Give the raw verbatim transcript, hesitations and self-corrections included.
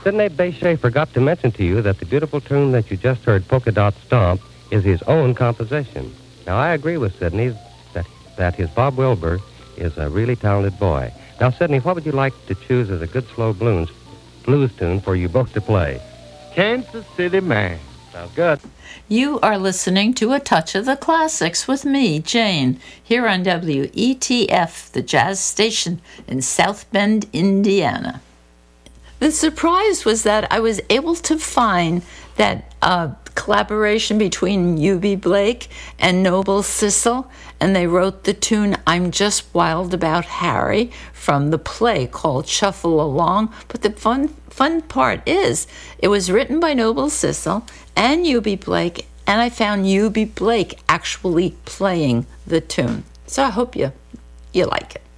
Sidney Bechet forgot to mention to you that the beautiful tune that you just heard, Polka Dot Stomp, is his own composition. Now, I agree with Sidney that, that his Bob Wilbur is a really talented boy. Now, Sidney, what would you like to choose as a good slow blues, blues tune for you both to play? Kansas City Man. Sounds good. You are listening to A Touch of the Classics with me, Jane, here on W E T F, the jazz station in South Bend, Indiana. The surprise was that I was able to find that uh, collaboration between Eubie Blake and Noble Sissle, and they wrote the tune I'm Just Wild About Harry from the play called Shuffle Along. But the fun fun part is it was written by Noble Sissle and Eubie Blake, and I found Eubie Blake actually playing the tune. So I hope you you like it.